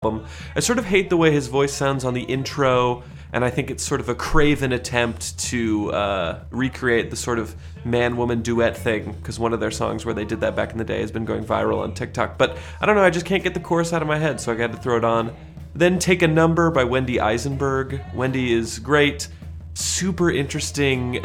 I sort of hate the way his voice sounds on the intro, and I think it's sort of a craven attempt to recreate the sort of man-woman duet thing, because one of their songs where they did that back in the day has been going viral on TikTok. But I don't know, I just can't get the chorus out of my head, so I got to throw it on. Then Take a Number by Wendy Eisenberg. Wendy is great. Super interesting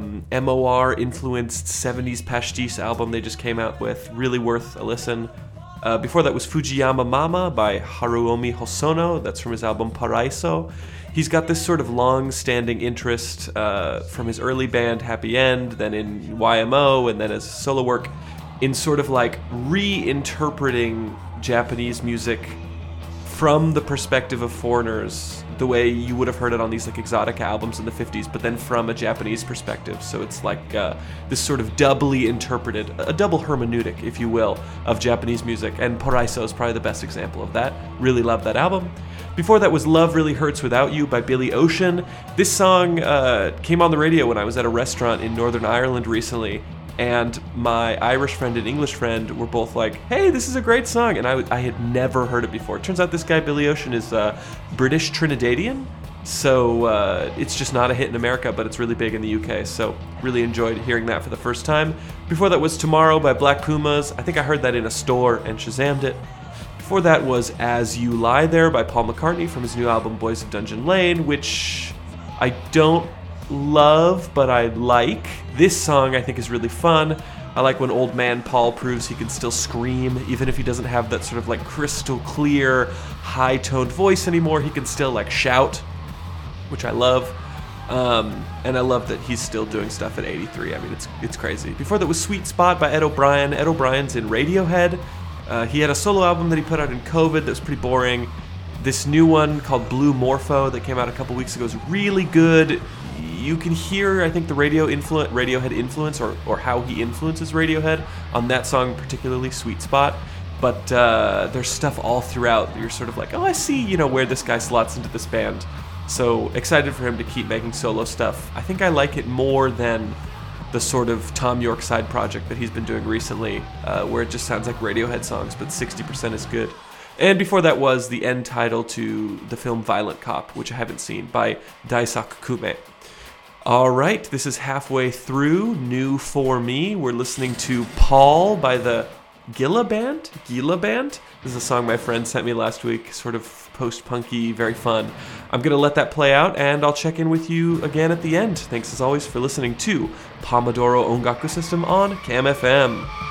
MOR-influenced 70s pastiche album they just came out with. Really worth a listen. Before that was Fujiyama Mama by Haruomi Hosono. That's from his album Paraiso. He's got this sort of long-standing interest from his early band Happy End, then in YMO, and then as solo work, in sort of like reinterpreting Japanese music from the perspective of foreigners, the way you would have heard it on these like exotic albums in the 50s, but then from a Japanese perspective. So it's like this sort of doubly interpreted, a double hermeneutic, if you will, of Japanese music. And Paraiso is probably the best example of that. Really love that album. Before that was Love Really Hurts Without You by Billy Ocean. This song came on the radio when I was at a restaurant in Northern Ireland recently, and my Irish friend and English friend were both like, hey, this is a great song, and I had never heard it before. It turns out this guy, Billy Ocean, is British Trinidadian, so it's just not a hit in America, but it's really big in the UK, so really enjoyed hearing that for the first time. Before that was Tomorrow by Black Pumas. I think I heard that in a store and Shazammed it. Before that was As You Lie There by Paul McCartney from his new album Boys of Dungeon Lane, which I don't love, but I like. This song I think is really fun. I like when old man Paul proves he can still scream, even if he doesn't have that sort of like crystal clear, high-toned voice anymore. He can still like shout, which I love. And I love that he's still doing stuff at 83. I mean, it's crazy. Before that was Sweet Spot by Ed O'Brien. Ed O'Brien's in Radiohead. He had a solo album that he put out in COVID that was pretty boring. This new one called Blue Morpho that came out a couple weeks ago is really good. You can hear, I think, the Radiohead influence, or how he influences Radiohead on that song, particularly Sweet Spot. But there's stuff all throughout that you're sort of like, oh, I see, where this guy slots into this band. So excited for him to keep making solo stuff. I think I like it more than the sort of Tom York side project that he's been doing recently, where it just sounds like Radiohead songs, but 60% is good. And before that was the end title to the film Violent Cop, which I haven't seen, by Daisaku Kume. All right, this is halfway through, new for me. We're listening to Paul by the Gila Band? This is a song my friend sent me last week, sort of post-punky, very fun. I'm going to let that play out, and I'll check in with you again at the end. Thanks as always for listening to Pomodoro Ongaku System on KMFM.